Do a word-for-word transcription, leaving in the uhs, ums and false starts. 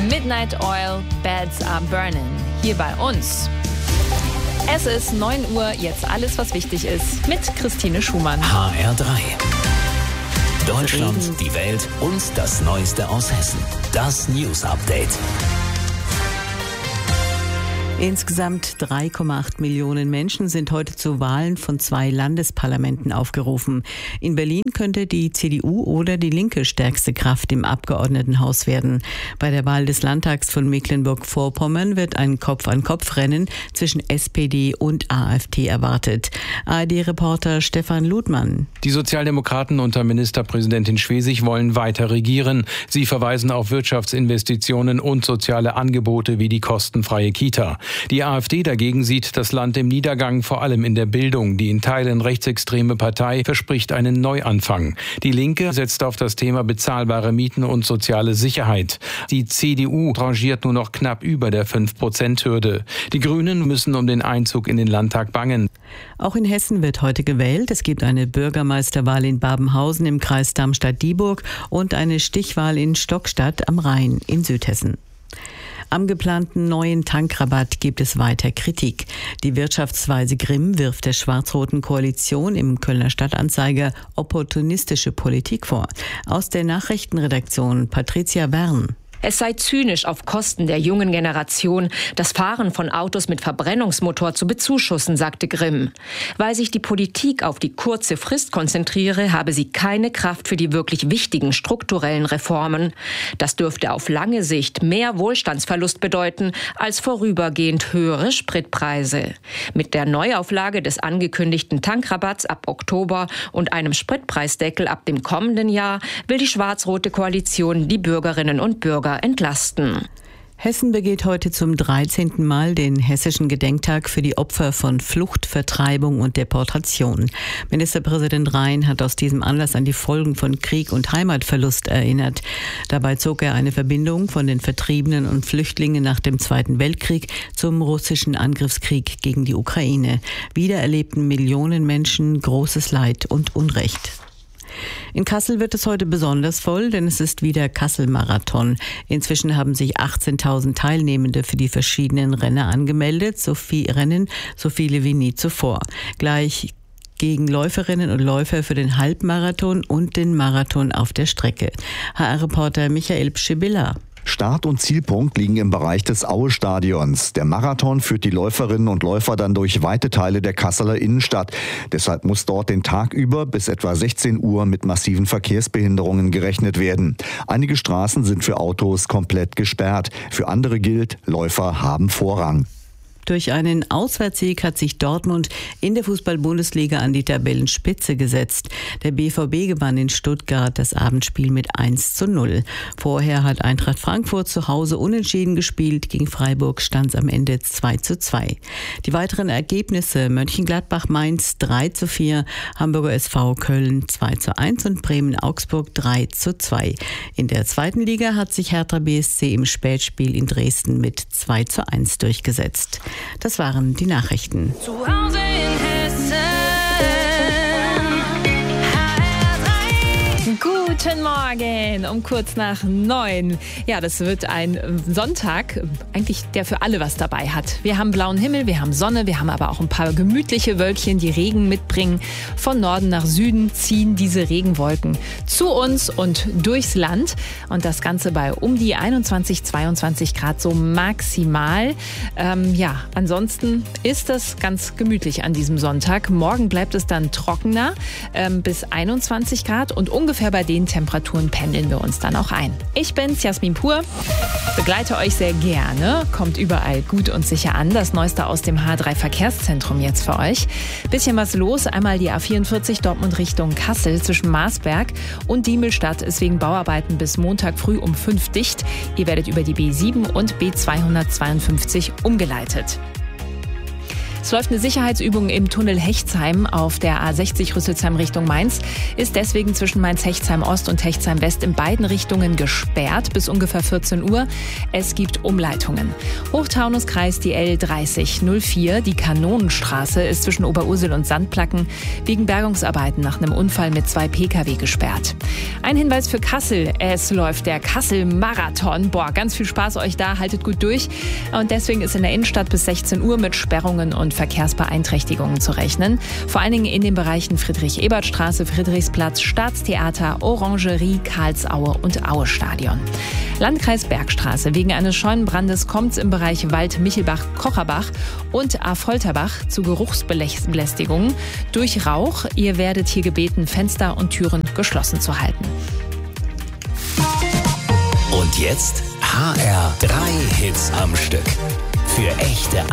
Midnight Oil, Beds Are Burning. Hier bei uns. Es ist neun Uhr, jetzt alles, was wichtig ist, mit Christine Schumann. H R drei. Deutschland, die Welt und das Neueste aus Hessen. Das News Update. Insgesamt drei Komma acht Millionen Menschen sind heute zu Wahlen von zwei Landesparlamenten aufgerufen. In Berlin könnte die C D U oder die Linke stärkste Kraft im Abgeordnetenhaus werden. Bei der Wahl des Landtags von Mecklenburg-Vorpommern wird ein Kopf-an-Kopf-Rennen zwischen S P D und A f D erwartet. A R D-Reporter Stefan Ludmann. Die Sozialdemokraten unter Ministerpräsidentin Schwesig wollen weiter regieren. Sie verweisen auf Wirtschaftsinvestitionen und soziale Angebote wie die kostenfreie Kita. Die A f D dagegen sieht das Land im Niedergang, vor allem in der Bildung. Die in Teilen rechtsextreme Partei verspricht einen Neuanfang. Die Linke setzt auf das Thema bezahlbare Mieten und soziale Sicherheit. Die C D U rangiert nur noch knapp über der fünf Prozent Hürde. Die Grünen müssen um den Einzug in den Landtag bangen. Auch in Hessen wird heute gewählt. Es gibt eine Bürgermeisterwahl in Babenhausen im Kreis Darmstadt-Dieburg und eine Stichwahl in Stockstadt am Rhein in Südhessen. Am geplanten neuen Tankrabatt gibt es weiter Kritik. Die Wirtschaftsweise Grimm wirft der schwarz-roten Koalition im Kölner Stadtanzeiger opportunistische Politik vor. Aus der Nachrichtenredaktion Patricia Wern. Es sei zynisch, auf Kosten der jungen Generation das Fahren von Autos mit Verbrennungsmotor zu bezuschussen, sagte Grimm. Weil sich die Politik auf die kurze Frist konzentriere, habe sie keine Kraft für die wirklich wichtigen strukturellen Reformen. Das dürfte auf lange Sicht mehr Wohlstandsverlust bedeuten als vorübergehend höhere Spritpreise. Mit der Neuauflage des angekündigten Tankrabatts ab Oktober und einem Spritpreisdeckel ab dem kommenden Jahr will die schwarz-rote Koalition die Bürgerinnen und Bürger entlasten. Hessen begeht heute zum dreizehnten Mal den Hessischen Gedenktag für die Opfer von Flucht, Vertreibung und Deportation. Ministerpräsident Rhein hat aus diesem Anlass an die Folgen von Krieg und Heimatverlust erinnert. Dabei zog er eine Verbindung von den Vertriebenen und Flüchtlingen nach dem Zweiten Weltkrieg zum russischen Angriffskrieg gegen die Ukraine. Wieder erlebten Millionen Menschen großes Leid und Unrecht. In Kassel wird es heute besonders voll, denn es ist wieder Kassel-Marathon. Inzwischen haben sich achtzehntausend Teilnehmende für die verschiedenen Rennen angemeldet, so viel Rennen, so viele wie nie zuvor. Gleich gegen Läuferinnen und Läufer für den Halbmarathon und den Marathon auf der Strecke. H R-Reporter Michael Pschibilla. Start- und Zielpunkt liegen im Bereich des Aue-Stadions. Der Marathon führt die Läuferinnen und Läufer dann durch weite Teile der Kasseler Innenstadt. Deshalb muss dort den Tag über bis etwa sechzehn Uhr mit massiven Verkehrsbehinderungen gerechnet werden. Einige Straßen sind für Autos komplett gesperrt. Für andere gilt, Läufer haben Vorrang. Durch einen Auswärtssieg hat sich Dortmund in der Fußball-Bundesliga an die Tabellenspitze gesetzt. Der B V B gewann in Stuttgart das Abendspiel mit eins zu null. Vorher hat Eintracht Frankfurt zu Hause unentschieden gespielt. Gegen Freiburg stand es am Ende zwei zu zwei. Die weiteren Ergebnisse: Mönchengladbach-Mainz drei zu vier, Hamburger S V Köln zwei zu eins und Bremen-Augsburg drei zu zwei. In der zweiten Liga hat sich Hertha B S C im Spätspiel in Dresden mit zwei zu eins durchgesetzt. Das waren die Nachrichten. Zu Hause in Hessen. Guten Morgen, um kurz nach neun. Ja, das wird ein Sonntag, eigentlich der für alle was dabei hat. Wir haben blauen Himmel, wir haben Sonne, wir haben aber auch ein paar gemütliche Wölkchen, die Regen mitbringen. Von Norden nach Süden ziehen diese Regenwolken zu uns und durchs Land. Und das Ganze bei um die einundzwanzig, zweiundzwanzig Grad so maximal. Ähm, ja, ansonsten ist das ganz gemütlich an diesem Sonntag. Morgen bleibt es dann trockener ähm, bis einundzwanzig Grad und ungefähr bei den Temperaturen pendeln wir uns dann auch ein. Ich bin's, Jasmin Pur, begleite euch sehr gerne, kommt überall gut und sicher an. Das Neueste aus dem H drei Verkehrszentrum jetzt für euch. Bisschen was los, einmal die A vierundvierzig Dortmund Richtung Kassel zwischen Marsberg und Diemelstadt ist wegen Bauarbeiten bis Montag früh um fünf dicht. Ihr werdet über die B sieben und B zweihundertzweiundfünfzig umgeleitet. Es läuft eine Sicherheitsübung im Tunnel Hechtsheim auf der A sechzig Rüsselsheim Richtung Mainz. Ist deswegen zwischen Mainz-Hechtsheim Ost und Hechtsheim West in beiden Richtungen gesperrt bis ungefähr vierzehn Uhr. Es gibt Umleitungen. Hochtaunuskreis die L dreißig null vier. Die Kanonenstraße ist zwischen Oberursel und Sandplacken wegen Bergungsarbeiten nach einem Unfall mit zwei Pkw gesperrt. Ein Hinweis für Kassel. Es läuft der Kassel-Marathon. Boah, ganz viel Spaß euch da. Haltet gut durch. Und deswegen ist in der Innenstadt bis sechzehn Uhr mit Sperrungen und Verkehrsbeeinträchtigungen zu rechnen. Vor allen Dingen in den Bereichen Friedrich-Ebert-Straße, Friedrichsplatz, Staatstheater, Orangerie, Karlsaue und Aue-Stadion. Landkreis Bergstraße. Wegen eines Scheunenbrandes kommt es im Bereich Wald-Michelbach-Kocherbach und A-Folterbach zu Geruchsbelästigungen durch Rauch. Ihr werdet hier gebeten, Fenster und Türen geschlossen zu halten. Und jetzt H R drei Hits am Stück. Für echte